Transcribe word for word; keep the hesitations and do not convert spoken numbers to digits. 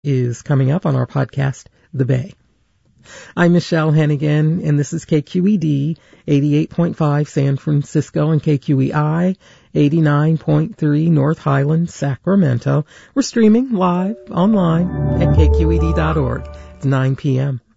is coming up on our podcast, The Bay. I'm Michelle Hennigan, and this is K Q E D eighty-eight point five San Francisco and K Q E I eighty-nine point three North Highlands, Sacramento. We're streaming live online at K Q E D dot org. It's nine p.m.